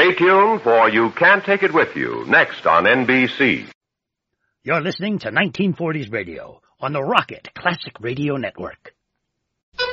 Stay tuned for You Can't Take It With You, next on NBC. You're listening to 1940s Radio on the Rocket Classic Radio Network.